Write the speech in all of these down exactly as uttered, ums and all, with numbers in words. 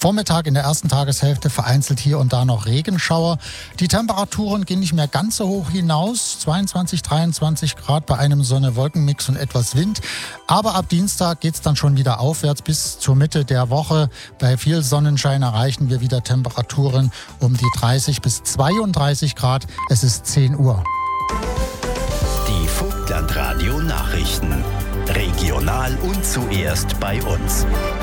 Vormittag in der ersten Tageshälfte vereinzelt hier und da noch Regenschauer. Die Temperaturen gehen nicht mehr ganz so hoch hinaus. zweiundzwanzig, dreiundzwanzig Grad bei einem Sonne-Wolken-Mix und etwas Wind. Aber ab Dienstag geht es dann schon wieder aufwärts bis zur Mitte der Woche. Bei viel Sonnenschein erreichen wir wieder Temperaturen um die dreißig bis zweiunddreißig Grad. Es ist zehn Uhr. Die Vogtlandradio Nachrichten. Regional und zuerst bei uns.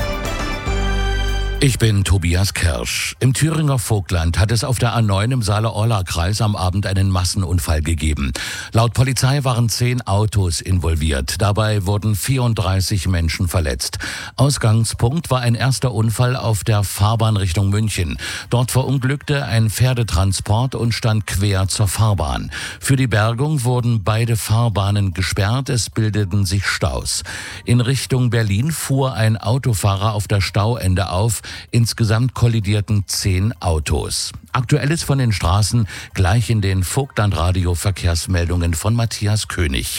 Ich bin Tobias Kirsch. Im Thüringer Vogtland hat es auf der A neun im Saale-Orla-Kreis am Abend einen Massenunfall gegeben. Laut Polizei waren zehn Autos involviert. Dabei wurden vierunddreißig Menschen verletzt. Ausgangspunkt war ein erster Unfall auf der Fahrbahn Richtung München. Dort verunglückte ein Pferdetransport und stand quer zur Fahrbahn. Für die Bergung wurden beide Fahrbahnen gesperrt. Es bildeten sich Staus. In Richtung Berlin fuhr ein Autofahrer auf der Stauende auf. Insgesamt kollidierten zehn Autos. Aktuelles von den Straßen gleich in den Vogtlandradio-Verkehrsmeldungen von Matthias König.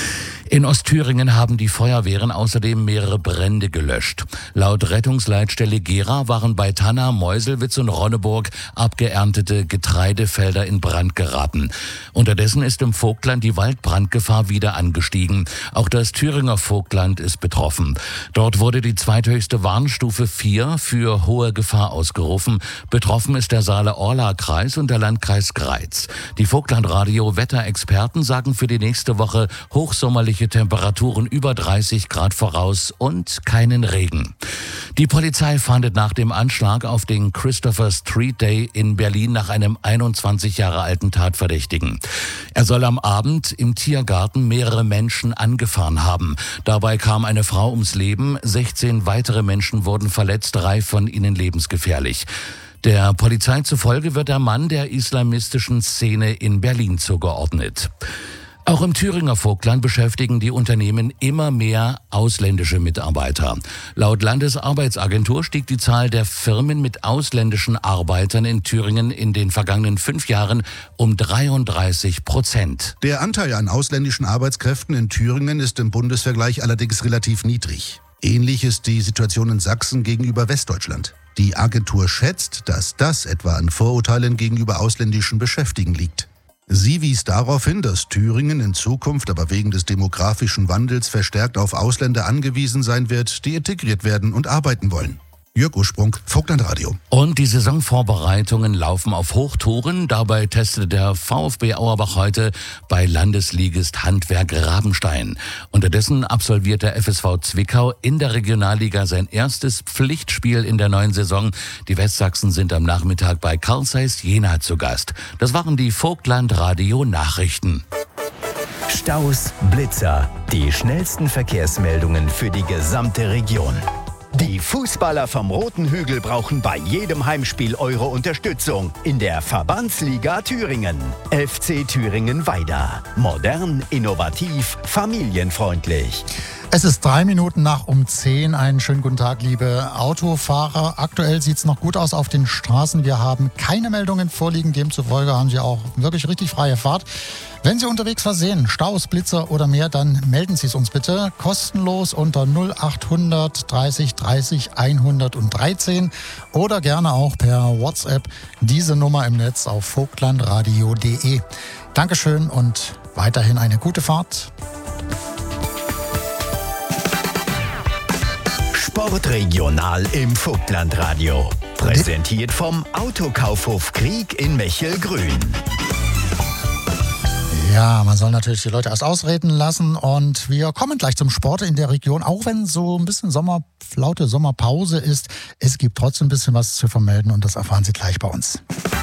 In Ostthüringen haben die Feuerwehren außerdem mehrere Brände gelöscht. Laut Rettungsleitstelle Gera waren bei Tanna, Meuselwitz und Ronneburg abgeerntete Getreidefelder in Brand geraten. Unterdessen ist im Vogtland die Waldbrandgefahr wieder angestiegen. Auch das Thüringer Vogtland ist betroffen. Dort wurde die zweithöchste Warnstufe vier für hohe Gefahr ausgerufen. Betroffen ist der Saale-Orla-Kreis und der Landkreis Greiz. Die Vogtlandradio-Wetterexperten sagen für die nächste Woche hochsommerliche Temperaturen über dreißig Grad voraus und keinen Regen. Die Polizei fahndet nach dem Anschlag auf den Christopher Street Day in Berlin nach einem einundzwanzig Jahre alten Tatverdächtigen. Er soll am Abend im Tiergarten mehrere Menschen angefahren haben. Dabei kam eine Frau ums Leben, sechzehn weitere Menschen wurden verletzt, drei von ihnen lebensgefährlich. Der Polizei zufolge wird der Mann der islamistischen Szene in Berlin zugeordnet. Auch im Thüringer Vogtland beschäftigen die Unternehmen immer mehr ausländische Mitarbeiter. Laut Landesarbeitsagentur stieg die Zahl der Firmen mit ausländischen Arbeitern in Thüringen in den vergangenen fünf Jahren um dreiunddreißig Prozent. Der Anteil an ausländischen Arbeitskräften in Thüringen ist im Bundesvergleich allerdings relativ niedrig. Ähnlich ist die Situation in Sachsen gegenüber Westdeutschland. Die Agentur schätzt, dass das etwa an Vorurteilen gegenüber ausländischen Beschäftigten liegt. Sie wies darauf hin, dass Thüringen in Zukunft aber wegen des demografischen Wandels verstärkt auf Ausländer angewiesen sein wird, die integriert werden und arbeiten wollen. Jörg Ursprung, Vogtlandradio. Und die Saisonvorbereitungen laufen auf Hochtouren. Dabei testete der VfB Auerbach heute bei Landesligist Handwerk Rabenstein. Unterdessen absolviert der F S V Zwickau in der Regionalliga sein erstes Pflichtspiel in der neuen Saison. Die Westsachsen sind am Nachmittag bei Carl Zeiss Jena zu Gast. Das waren die Vogtlandradio Nachrichten. Staus, Blitzer, die schnellsten Verkehrsmeldungen für die gesamte Region. Die Fußballer vom Roten Hügel brauchen bei jedem Heimspiel eure Unterstützung in der Verbandsliga Thüringen. F C Thüringen-Weida. Modern, innovativ, familienfreundlich. Es ist drei Minuten nach um zehn. Einen schönen guten Tag, liebe Autofahrer. Aktuell sieht es noch gut aus auf den Straßen. Wir haben keine Meldungen vorliegen. Demzufolge haben Sie auch wirklich richtig freie Fahrt. Wenn Sie unterwegs was sehen, Staus, Blitzer oder mehr, dann melden Sie es uns bitte kostenlos unter null achthundert dreißig dreißig hundertdreizehn oder gerne auch per WhatsApp diese Nummer im Netz auf vogtlandradio punkt de. Dankeschön und weiterhin eine gute Fahrt. Sportregional im Vogtlandradio. Präsentiert vom Autokaufhof Krieg in Mechelgrün. Ja, man soll natürlich die Leute erst ausreden lassen und wir kommen gleich zum Sport in der Region, auch wenn so ein bisschen Sommerflaute, Sommerpause ist. Es gibt trotzdem ein bisschen was zu vermelden und das erfahren Sie gleich bei uns.